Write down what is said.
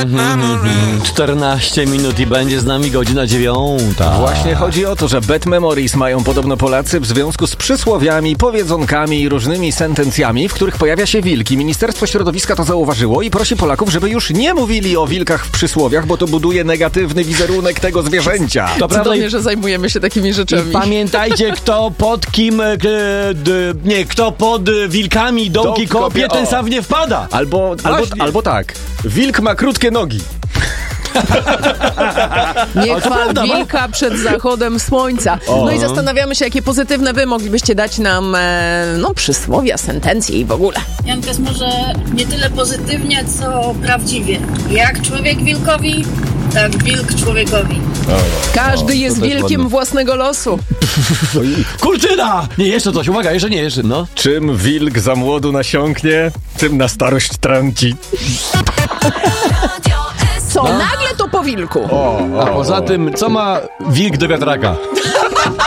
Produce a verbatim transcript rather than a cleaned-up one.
czternaście minut i będzie z nami godzina dziewiąta. Właśnie chodzi o to, że Bad Memories mają podobno Polacy w związku z przysłowiami, powiedzonkami i różnymi sentencjami, w których pojawia się wilk. I Ministerstwo Środowiska to zauważyło i prosi Polaków, żeby już nie mówili o wilkach w przysłowiach, bo to buduje negatywny wizerunek tego zwierzęcia. To prawda, że zajmujemy się takimi rzeczami. I pamiętajcie, kto pod kim, e, d, nie, kto pod wilkami dołki Dołki kopie, kopie, ten o. sam nie wpada. Albo, albo, albo tak. Wilk ma krótkie nogi. Nie chwal wilka przed zachodem słońca. No i zastanawiamy się, jakie pozytywne wy moglibyście dać nam e, no, przysłowia, sentencje i w ogóle. Janka jest może nie tyle pozytywnie, co prawdziwie. Jak człowiek wilkowi, tak wilk człowiekowi. Każdy O, jest to też wilkiem ładne. własnego losu. Kurtyna! Nie, jeszcze coś, uwaga, jeszcze nie, jeszcze, no. Czym wilk za młodu nasiąknie, tym na starość trąci. Co, nagle to po wilku. A poza tym, co ma wilk do wiatraka?